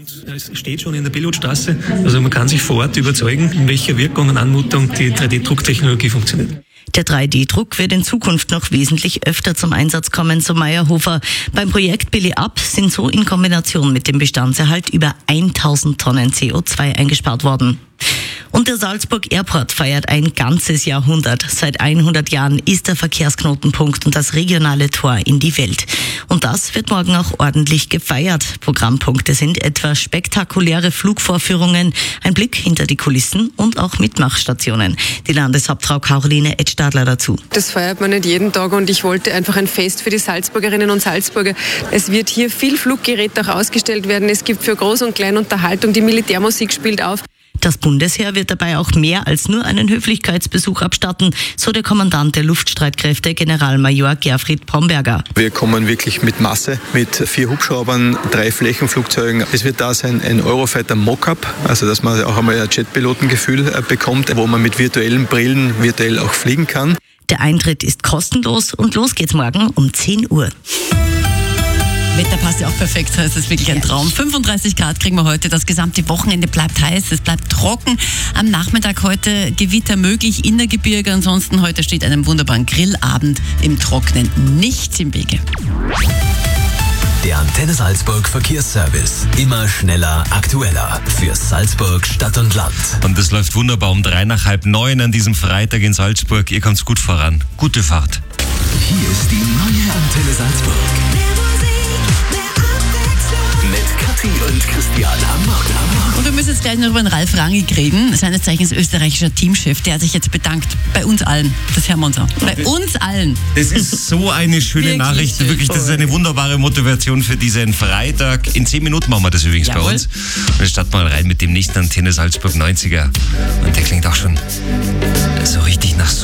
Es steht schon in der Pilotstraße, also man kann sich vor Ort überzeugen, in welcher Wirkung und Anmutung die 3D-Drucktechnologie funktioniert. Der 3D-Druck wird in Zukunft noch wesentlich öfter zum Einsatz kommen, so Meyerhofer. Beim Projekt Billy Up sind so in Kombination mit dem Bestandserhalt über 1000 Tonnen CO2 eingespart worden. Und der Salzburg Airport feiert ein ganzes Jahrhundert. Seit 100 Jahren ist der Verkehrsknotenpunkt und das regionale Tor in die Welt. Und das wird morgen auch ordentlich gefeiert. Programmpunkte sind etwa spektakuläre Flugvorführungen, ein Blick hinter die Kulissen und auch Mitmachstationen. Die Landeshauptfrau Caroline Edstadler dazu. Das feiert man nicht jeden Tag und ich wollte einfach ein Fest für die Salzburgerinnen und Salzburger. Es wird hier viel Fluggerät auch ausgestellt werden. Es gibt für Groß und Klein Unterhaltung. Die Militärmusik spielt auf. Das Bundesheer wird dabei auch mehr als nur einen Höflichkeitsbesuch abstatten, so der Kommandant der Luftstreitkräfte, Generalmajor Gerfried Bromberger. Wir kommen wirklich mit Masse, mit 4 Hubschraubern, 3 Flächenflugzeugen. Es wird da sein ein Eurofighter Mock-up, also dass man auch einmal ein Jetpilotengefühl bekommt, wo man mit virtuellen Brillen virtuell auch fliegen kann. Der Eintritt ist kostenlos und los geht's morgen um 10 Uhr. Wetter passt ja auch perfekt, es ist wirklich ein Traum. 35 Grad kriegen wir heute, das gesamte Wochenende bleibt heiß, es bleibt trocken. Am Nachmittag heute Gewitter möglich in der Gebirge, ansonsten heute steht einem wunderbaren Grillabend im Trocknen nichts im Wege. Der Antenne Salzburg Verkehrsservice. Immer schneller, aktueller. Für Salzburg, Stadt und Land. Und das läuft wunderbar um 8:03 an diesem Freitag in Salzburg. Ihr kommt's gut voran. Gute Fahrt. Hier ist die neue Antenne Salzburg. Mit Kathi und Christian am Morgen. Und wir müssen jetzt gleich noch über den Ralf Rangig reden, seines Zeichens österreichischer Teamchef, der hat sich jetzt bedankt. Bei uns allen. Das hören wir uns an. Bei uns allen. Das ist so eine schöne Nachricht. Wirklich, das ist eine wunderbare Motivation für diesen Freitag. In 10 Minuten machen wir das übrigens bei uns. Und dann starten wir rein mit dem nächsten Antenne Salzburg 90er. Und der klingt auch schon so richtig nach